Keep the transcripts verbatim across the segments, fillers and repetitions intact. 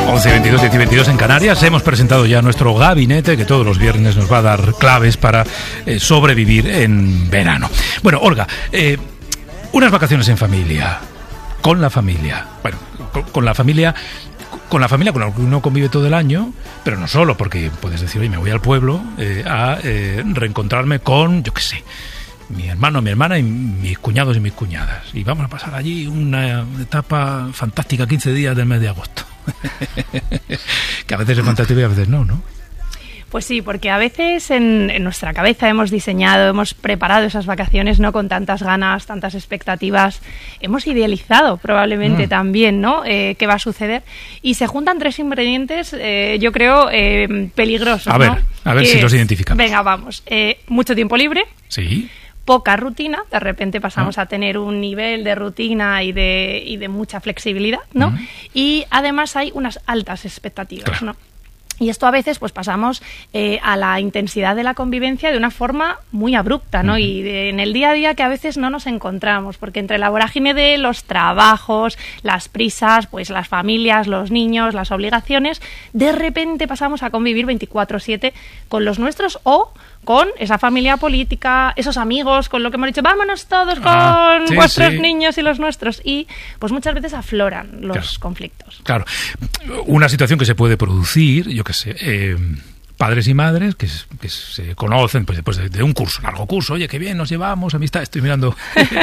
once, veintidós, diez y veintidós en Canarias. Hemos presentado ya nuestro gabinete que todos los viernes nos va a dar claves para eh, sobrevivir en verano. Bueno, Olga, eh, unas vacaciones en familia, con la familia. Bueno, con, con la familia... Con la familia con la que uno convive todo el año, pero no solo, porque puedes decir, oye, me voy al pueblo eh, a eh, reencontrarme con, yo qué sé, mi hermano, mi hermana y mis cuñados y mis cuñadas. Y vamos a pasar allí una etapa fantástica, quince días del mes de agosto. Que a veces es fantástico y a veces no, ¿no? Pues sí, porque a veces en, en nuestra cabeza hemos diseñado, hemos preparado esas vacaciones, ¿no? Con tantas ganas, tantas expectativas. Hemos idealizado probablemente mm. también, ¿no? Eh, qué va a suceder. Y se juntan tres ingredientes, eh, yo creo, eh, peligrosos, A ver, ¿no? a ver que si es, los identificamos. Venga, vamos. Eh, mucho tiempo libre. Sí. Poca rutina, de repente pasamos ah. a tener un nivel de rutina y de, y de mucha flexibilidad, ¿no? Mm. Y además hay unas altas expectativas, claro. ¿no? Y esto a veces pues pasamos eh, a la intensidad de la convivencia de una forma muy abrupta, ¿no? Uh-huh. Y de, en el día a día que a veces no nos encontramos, porque entre la vorágine de los trabajos, las prisas, pues las familias, los niños, las obligaciones, de repente pasamos a convivir veinticuatro siete con los nuestros o con esa familia política, esos amigos, con lo que hemos dicho, vámonos todos con ah, sí, vuestros sí. niños y los nuestros. Y pues muchas veces afloran los claro. conflictos. Claro. Una situación que se puede producir, yo qué sé, eh, padres y madres que, que se conocen pues después de, de un curso, largo curso, oye, qué bien nos llevamos, amistad, estoy mirando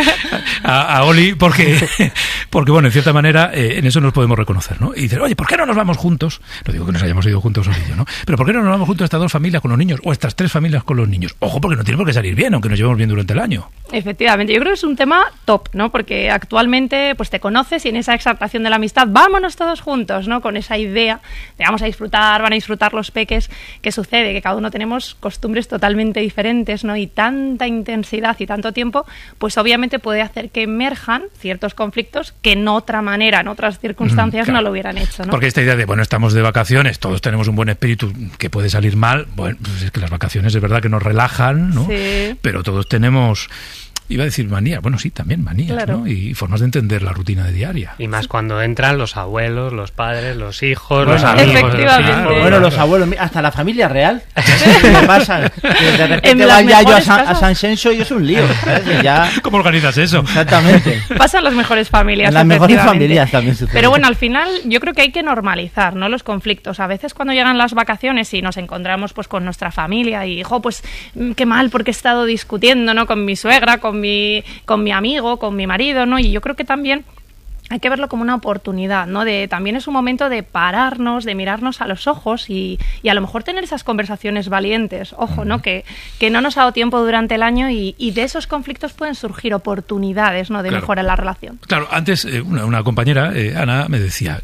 a, a Oli, porque, porque bueno, en cierta manera eh, en eso nos podemos reconocer, ¿no? Y dices, oye, ¿por qué no nos vamos juntos? No digo que nos hayamos ido juntos, Oli y yo, ¿no? Pero ¿por qué no nos vamos juntos estas dos familias con los niños o estas tres familias con los niños? Ojo, porque no tiene por qué salir bien, aunque nos llevemos bien durante el año. Efectivamente, yo creo que es un tema top, ¿no? Porque actualmente pues te conoces y en esa exaltación de la amistad, vámonos todos juntos, ¿no? Con esa idea de vamos a disfrutar, van a disfrutar los peques. ¿Qué sucede? Que cada uno tenemos costumbres totalmente diferentes, ¿no? Y tanta intensidad y tanto tiempo, pues obviamente puede hacer que emerjan ciertos conflictos que en otra manera, en otras circunstancias, mm, claro. no lo hubieran hecho, ¿no? Porque esta idea de, bueno, estamos de vacaciones, todos tenemos un buen espíritu que puede salir mal, bueno, pues es que las vacaciones es verdad que nos relajan, ¿no? Sí. Pero todos tenemos... Iba a decir manía, bueno, sí, también manías, claro. ¿no? Y formas de entender la rutina de diaria. Y más sí. cuando entran los abuelos, los padres, los hijos, bueno, los amigos. Efectivamente. Los bueno, los abuelos, hasta la familia real. ¿Qué pasa? Que de repente vaya yo a San, a San Senso y es un lío. ¿sabes? Ya... ¿Cómo organizas eso? Exactamente. Pasan las mejores familias. En las mejores familias también sucede. Pero bueno, al final yo creo que hay que normalizar, ¿no? Los conflictos. A veces cuando llegan las vacaciones y nos encontramos pues con nuestra familia y, jo, pues qué mal porque he estado discutiendo, ¿no? Con mi suegra, con mi... con mi amigo, con mi marido, ¿no? Y yo creo que también hay que verlo como una oportunidad, ¿no? De, también es un momento de pararnos, de mirarnos a los ojos y, y a lo mejor tener esas conversaciones valientes. Ojo, ¿no? Que, que no nos ha dado tiempo durante el año y, y de esos conflictos pueden surgir oportunidades, ¿no? De claro. mejora en la relación. Claro, antes eh, una, una compañera, eh, Ana, me decía...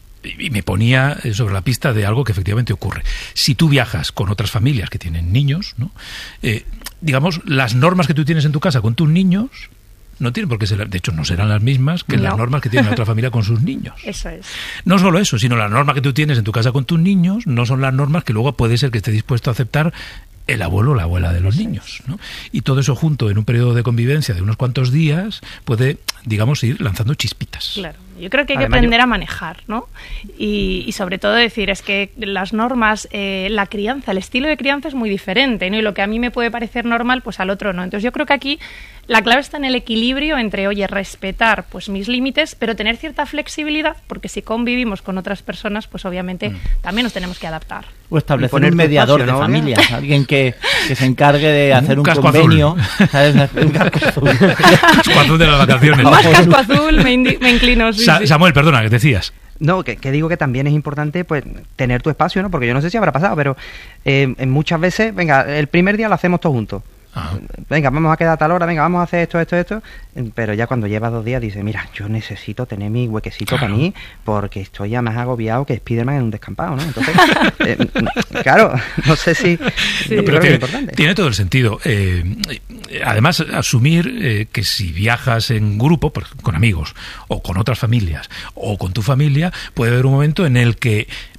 y me ponía sobre la pista de algo que efectivamente ocurre. Si tú viajas con otras familias que tienen niños, ¿no? Eh, digamos, las normas que tú tienes en tu casa con tus niños no tienen por qué ser, de hecho no serán las mismas que no. las normas que tiene la otra familia con sus niños. Eso es. No solo eso, sino las normas que tú tienes en tu casa con tus niños no son las normas que luego puede ser que esté dispuesto a aceptar el abuelo o la abuela de los niños, ¿no? Y todo eso junto en un periodo de convivencia de unos cuantos días puede, digamos, ir lanzando chispitas. Claro, yo creo que hay Además, que aprender yo... a manejar, ¿no? Y, y sobre todo decir, es que las normas, eh, la crianza, el estilo de crianza es muy diferente, ¿no? Y lo que a mí me puede parecer normal, pues al otro no. Entonces yo creo que aquí la clave está en el equilibrio entre, oye, respetar pues mis límites, pero tener cierta flexibilidad, porque si convivimos con otras personas, pues obviamente mm. también nos tenemos que adaptar. O establecer un mediador espacio, de ¿no? familias, alguien que, que se encargue de hacer un, un convenio. ¿Sabes? Un casco azul. Casco azul de las vacaciones. Más casco azul, me, indi- me inclino. Sí, Sa- sí. Samuel, perdona, ¿qué decías? No, que, que digo que también es importante pues tener tu espacio, ¿no? Porque yo no sé si habrá pasado, pero eh, muchas veces, venga, el primer día lo hacemos todos juntos. Ajá. Venga, vamos a quedar a tal hora, venga, vamos a hacer esto, esto, esto. Pero ya cuando lleva dos días dice, mira, yo necesito tener mi huequecito claro. para mí porque estoy ya más agobiado que Spiderman en un descampado, ¿no? Entonces, eh, claro, no sé si... Sí. No, pero tiene, tiene todo el sentido. Eh, además, asumir eh, que si viajas en grupo, por, con amigos, o con otras familias, o con tu familia, puede haber un momento en el que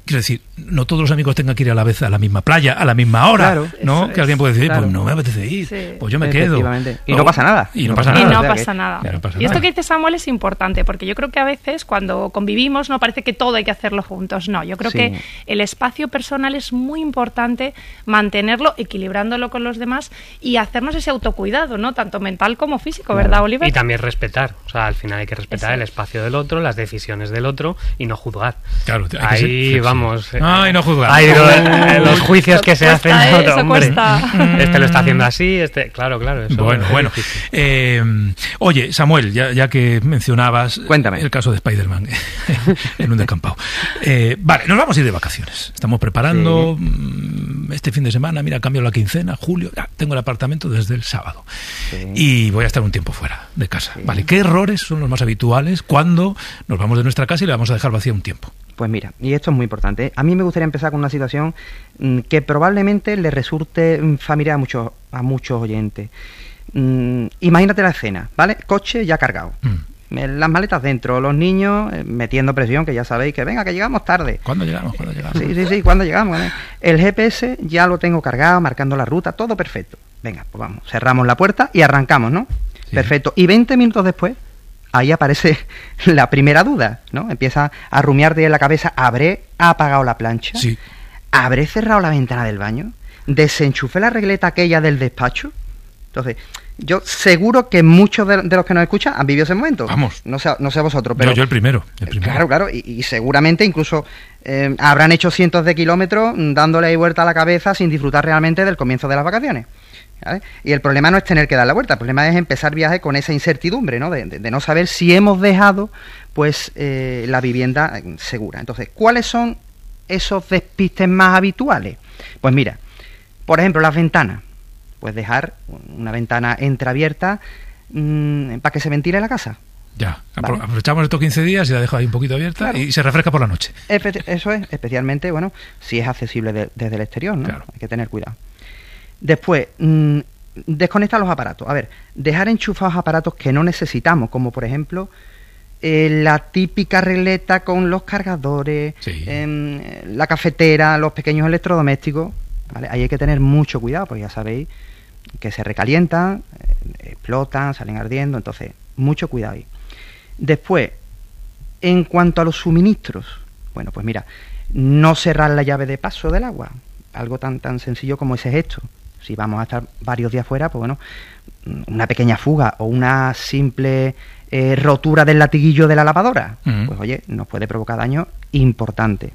quiero decir, no todos los amigos tengan que ir a la vez a la misma playa, a la misma hora, claro, ¿no? Que es, alguien puede decir, claro. pues no me apetece ir, Sí. pues yo me quedo. Y no pasa nada. Y no pasa Y nada. no O sea pasa que- nada. Ya no pasa Y esto nada. que dice Samuel es importante, porque yo creo que a veces cuando convivimos no parece que todo hay que hacerlo juntos. No, yo creo Sí. que el espacio personal es muy importante mantenerlo, equilibrándolo con los demás y hacernos ese autocuidado, ¿no? Tanto mental como físico, ¿verdad, Oliver? Y también respetar, o sea, al final hay que respetar Eso el es. espacio del otro, las decisiones del otro y no juzgar. Claro, hay que ser Ahí flexible. vamos. eh, Ay, no juzgar. Ahí lo- eh, los juicios que se Cuesta, hacen. ¿eh? otro, Eso hombre. cuesta. Este lo está haciendo así, este, claro, claro. Eso Bueno, es bueno. difícil. Eh, oye, Samuel, ya, ya que mencionabas Cuéntame. el caso de Spider-Man en un descampado. Eh, vale, nos vamos a ir de vacaciones. Estamos preparando mm, este fin de semana. Mira, cambio la quincena, julio. Ya, tengo el apartamento desde el sábado. Sí. Y voy a estar un tiempo fuera de casa. Vale, ¿qué errores son los más habituales cuando nos vamos de nuestra casa y la vamos a dejar vacía un tiempo? Pues mira, y esto es muy importante, ¿eh? A mí me gustaría empezar con una situación mm, que probablemente le resulte mm, familiar a muchos, a muchos oyentes. Mm, imagínate la escena, ¿vale? Coche ya cargado. Mm. Eh, Las maletas dentro, los niños eh, metiendo presión, que ya sabéis que venga, que llegamos tarde. ¿Cuándo llegamos? ¿Cuándo llegamos? Sí, sí, sí, cuando llegamos. ¿eh? El G P S ya lo tengo cargado, marcando la ruta, todo perfecto. Venga, pues vamos, cerramos la puerta y arrancamos, ¿no? Sí. Perfecto. Y veinte minutos después, ahí aparece la primera duda, ¿no? Empieza a rumiarte en la cabeza, ¿habré apagado la plancha? Sí. ¿Habré cerrado la ventana del baño? ¿Desenchufé la regleta aquella del despacho? Entonces, yo seguro que muchos de, de los que nos escuchan han vivido ese momento. Vamos. No sé, no sé vosotros, pero... Yo, yo el primero. El primero. Claro, claro, y, y seguramente incluso eh, habrán hecho cientos de kilómetros mm, dándole ahí vuelta a la cabeza sin disfrutar realmente del comienzo de las vacaciones. ¿Vale? Y el problema no es tener que dar la vuelta, el problema es empezar viaje con esa incertidumbre, ¿no? De, de- de no saber si hemos dejado pues eh, la vivienda eh, segura. Entonces, ¿cuáles son esos despistes más habituales? Pues mira, por ejemplo, las ventanas. Pues dejar una ventana entreabierta mmm, para que se ventile la casa. Ya, Vale. Apro- aprovechamos estos quince días y la dejo ahí un poquito abierta Claro. y se refresca por la noche. Espe- Eso es, especialmente, bueno, si es accesible de- desde el exterior, ¿no? Claro. Hay que tener cuidado. Después, mmm, desconecta los aparatos. A ver, dejar enchufados aparatos que no necesitamos, como por ejemplo eh, la típica regleta con los cargadores, Sí. em, la cafetera, los pequeños electrodomésticos, ¿vale? Ahí hay que tener mucho cuidado, porque ya sabéis que se recalientan, eh, explotan, salen ardiendo, entonces, mucho cuidado ahí. Después, en cuanto a los suministros, bueno, pues mira, no cerrar la llave de paso del agua, algo tan tan sencillo como ese gesto. Si vamos a estar varios días fuera, pues bueno, una pequeña fuga o una simple eh, rotura del latiguillo de la lavadora, Ujú. pues oye, nos puede provocar daño importante.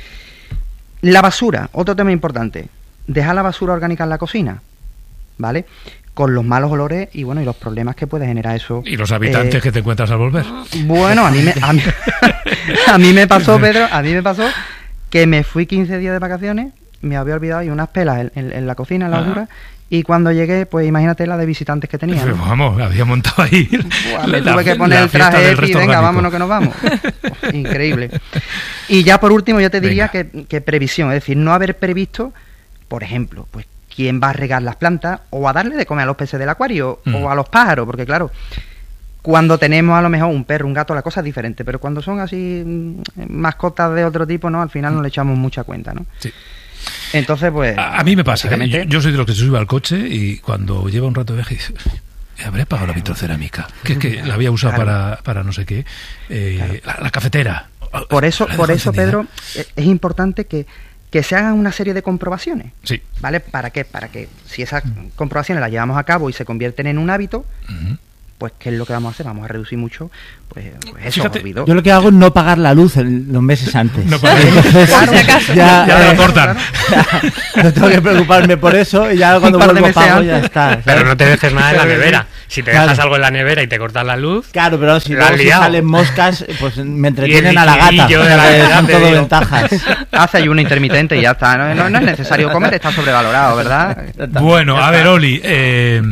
La basura, otro tema importante, dejar la basura orgánica en la cocina, ¿vale? Con los malos olores y bueno, y los problemas que puede generar eso. Y los habitantes eh, que te encuentras al volver. Bueno, a mí me, a mí, a mí me pasó, Pedro, a mí me pasó que me fui quince días de vacaciones, me había olvidado y unas pelas en, en- en la cocina, en la Ah. basura, y cuando llegué, pues imagínate la de visitantes que tenía, Pero ¿no? vamos, había montado ahí. Buah, me la- tuve que la poner el fiesta traje del y resto venga, orgánico. vámonos que nos vamos. Increíble. Y ya por último, yo te diría Venga. que, que previsión, es decir, no haber previsto, por ejemplo, pues quién va a regar las plantas o a darle de comer a los peces del acuario Mm. o a los pájaros, porque claro, cuando tenemos a lo mejor un perro, un gato, la cosa es diferente, pero cuando son así mm, mascotas de otro tipo, no, al final no le echamos mucha cuenta, ¿no? Sí. Entonces, pues... A, a mí me pasa, ¿eh? yo, básicamente- yo soy de los que se sube al coche y cuando lleva un rato de viaje dice, habré pagado la vitrocerámica, que es que la había usado Claro. para, para no sé qué, eh, la, la cafetera. Por eso, La he por dejado eso encendida. Pedro, eh, es importante que, que se hagan una serie de comprobaciones. Sí. ¿Vale? ¿Para qué? Para que si esas comprobaciones las llevamos a cabo y se convierten en un hábito, Ujú. pues ¿qué es lo que vamos a hacer? Vamos a reducir mucho, pues, pues eso, Fíjate, olvido. Yo lo que hago es no pagar la luz en los meses antes. No pagar- Entonces, Claro, si acaso. ya, Ya te eh, lo cortan. no tengo que preocuparme por eso y ya cuando par de vuelvo meses pago antes. ya está. Pero ¿sabes? no te dejes nada en la nevera. Si te Claro. dejas algo en la nevera y te cortas la luz, Claro, pero si La luego has si liado. salen moscas, pues me entretienen el a la gata. liquidillo de la ¿sabes? nevera, Son te todo digo. ventajas. Hace ayuno intermitente y ya está. No, no, no es necesario comer, está sobrevalorado, ¿verdad? Bueno, a ver, Oli, eh,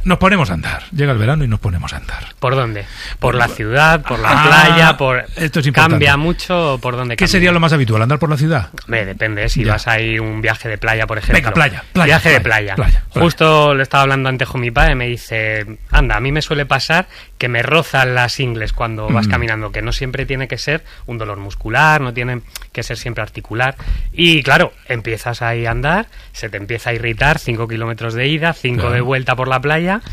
nos ponemos a andar. Llega el verano y nos ponemos a andar. ¿Por dónde? ¿Por la ciudad? ¿Por la Ah, playa? Por... Esto es importante. ¿Cambia mucho? ¿Por dónde ¿Qué cambia? sería lo más habitual? ¿Andar por la ciudad? Hombre, depende, si Ya. vas a ir un viaje de playa, por ejemplo. Venga, playa, playa, Viaje playa, de playa. playa, playa. Justo le estaba hablando antes con mi padre, me dice, anda, a mí me suele pasar que me rozan las ingles cuando vas Mm. caminando, que no siempre tiene que ser un dolor muscular, no tiene que ser siempre articular. Y claro, empiezas ahí a andar, se te empieza a irritar, cinco kilómetros de ida, cinco Claro. de vuelta por la playa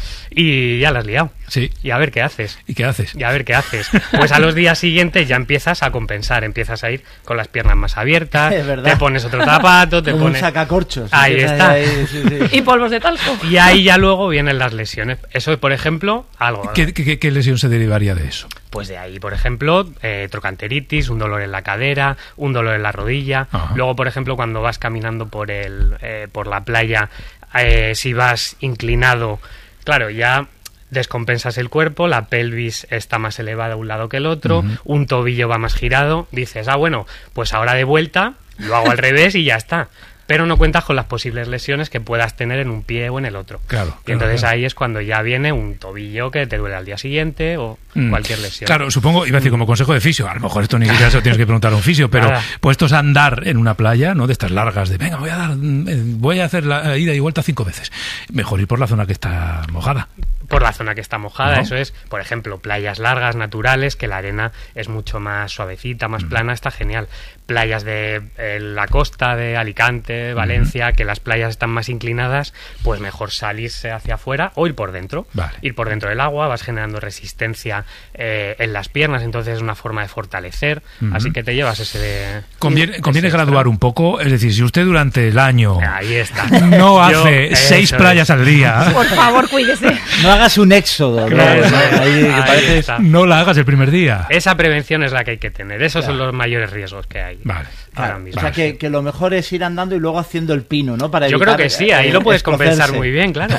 y ya la has liado. Sí. Y a ver qué haces. ¿Y qué haces? Y a ver qué haces. Pues a los días siguientes ya empiezas a compensar, empiezas a ir con las piernas más abiertas, Es verdad. te pones otro zapato, te Como pones... un sacacorchos. Ahí Empieza está. ahí, sí, sí. Y polvos de talco. Y ahí ya luego vienen las lesiones. Eso, por ejemplo, algo. ¿Qué, qué, qué lesión se derivaría de eso? Pues de ahí, por ejemplo, eh, trocanteritis, un dolor en la cadera, un dolor en la rodilla. Ajá. Luego, por ejemplo, cuando vas caminando por el eh, por la playa, eh, si vas inclinado, claro, ya descompensas el cuerpo, la pelvis está más elevada a un lado que el otro, Ujú. un tobillo va más girado, dices, ah, bueno, pues ahora de vuelta lo hago al revés y ya está. Pero no cuentas con las posibles lesiones que puedas tener en un pie o en el otro. Claro, Y claro, entonces claro. ahí es cuando ya viene un tobillo que te duele al día siguiente o Mm. cualquier lesión. Claro, supongo, iba a decir como consejo de fisio, a lo mejor esto ni siquiera se lo tienes que preguntar a un fisio, pero Nada. puestos a andar en una playa, ¿no? De estas largas, de venga, voy a dar, mm, voy a hacer la ida y vuelta cinco veces. Mejor ir por la zona que está mojada. Por la zona que está mojada, ¿No? eso es, por ejemplo, playas largas, naturales, que la arena es mucho más suavecita, más plana, está genial. Playas de eh, la costa de Alicante, Valencia, que las playas están más inclinadas, pues mejor salirse hacia afuera o ir por dentro. Vale. Ir por dentro del agua, vas generando resistencia eh, en las piernas, entonces es una forma de fortalecer, Ujú. así que te llevas ese de... Conviene, conviene ese graduar extra. un poco, es decir, si usted durante el año Ahí está. no Yo- hace seis eso playas es. al día, Por favor, cuídese. No hagas un éxodo. ¿no? Claro, Ahí, que ahí parece- está. no la hagas el primer día. Esa prevención es la que hay que tener, esos Claro. son los mayores riesgos que hay. Vale. Ahora Claro, mismo. o sea, que, que lo mejor es ir andando y luego haciendo el pino, ¿no? Para Yo creo evitar, que sí, ahí eh, lo puedes escocerse. compensar muy bien, claro.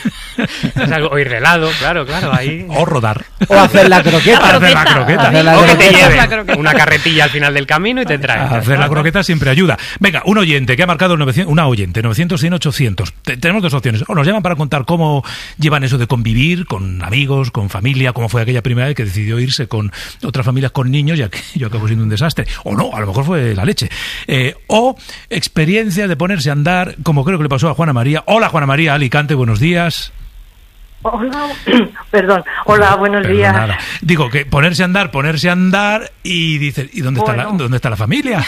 Es algo- o ir de lado, claro, claro, ahí. O rodar. O hacer la croqueta. Hacer la croqueta. Hacer la O que te croqueta. La lleven croqueta. una carretilla al final del camino y te traen. Hacer la croqueta siempre ayuda. Venga, un oyente que ha marcado el novecientos, una oyente, novecientos, cien, ochocientos. Te- tenemos dos opciones. O nos llaman para contar cómo llevan eso de convivir con amigos, con familia, cómo fue aquella primera vez que decidió irse con otras familias con niños y aquello acabó siendo un desastre. O no, a lo mejor fue la leche. Eh, o experiencia de ponerse a andar, como creo que le pasó a Juana María. Hola, Juana María, Alicante, buenos días. Hola, perdón. Hola, buenos días. Perdonada. Digo, que ponerse a andar, ponerse a andar y dices, ¿y dónde, está, la, Bueno. dónde está la familia?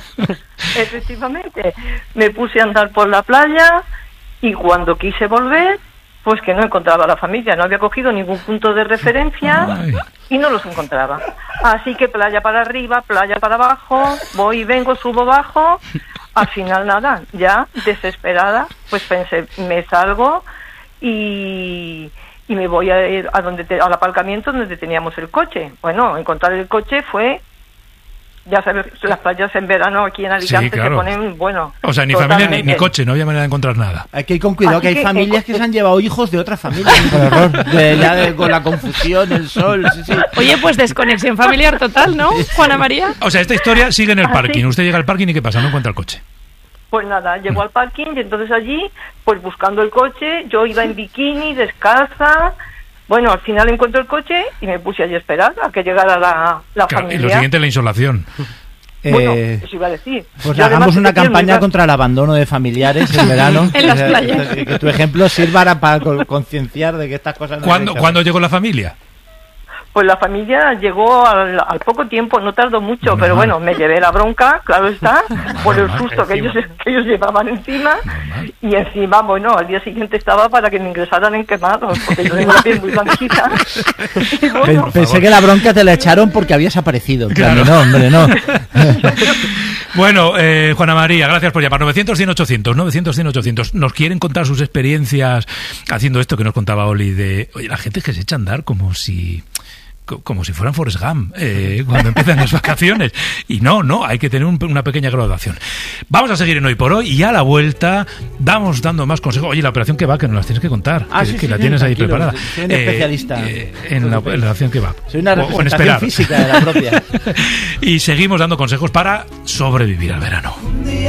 Efectivamente, me puse a andar por la playa y cuando quise volver, pues que no encontraba a la familia, no había cogido ningún punto de referencia Ay. y no los encontraba. Así que playa para arriba, playa para abajo, voy y vengo, subo, bajo. Al final nada, ya desesperada, pues pensé, me salgo y, y me voy a ir a donde te- al aparcamiento donde teníamos el coche. Bueno, encontrar el coche fue, ya sabes, las playas en verano aquí en Alicante Sí, claro. se ponen, bueno. O sea, ni familia ni, totalmente. ni coche, no había manera de encontrar nada. Hay que ir con cuidado, Así que hay que, familias eh, que se han llevado hijos de otra familia. Por error. De- ya de- con la confusión, el sol. Sí, sí. Oye, pues desconexión familiar total, ¿no, Juana María? O sea, esta historia sigue en el Ah, parking. sí. Usted llega al parking y ¿qué pasa? No encuentra el coche. Pues nada, llegó al parking y entonces allí, pues buscando el coche, yo iba en bikini, descalza. Bueno, al final encuentro el coche y me puse allí a esperar a que llegara la, la Claro, y familia. lo siguiente es la insolación. Bueno, Eh, eso iba a decir. Pues Yo además hagamos una que quiero campaña mirar- contra el abandono de familiares en verano. En las Que- playas. Que, que tu ejemplo sirva para, para co- concienciar de que estas cosas no ¿Cuándo, hay que ¿cuándo hacer. llegó la familia? Pues la familia llegó al, al poco tiempo, no tardó mucho, Normal. pero bueno, me llevé la bronca, claro está, por el normal, susto que ellos, encima. que ellos llevaban encima. Normal. Y encima, bueno, al día siguiente estaba para que me ingresaran en quemados, porque yo tengo la piel muy blanquita. Y bueno, Pen- Pensé que la bronca te la echaron porque habías aparecido. En plan, Claro. No, hombre, no. Bueno, eh, Juana María, gracias por llamar. novecientos, cien, ochocientos, novecientos, cien, ochocientos. Nos quieren contar sus experiencias haciendo esto que nos contaba Oli de, oye, la gente que se echa a andar como si... co- como si fueran Forrest Gump eh, cuando empiezan las vacaciones. Y no, no, hay que tener un- una pequeña graduación. Vamos a seguir en Hoy por Hoy y a la vuelta vamos dando más consejos. Oye, la operación que va, que nos las tienes que contar, Ah, que, sí, que sí, la sí, tienes ahí tranquilo, preparada. soy un especialista. eh, en la operación que va. Soy una O- o en representación esperar. física de la propia. Y seguimos dando consejos para sobrevivir al verano.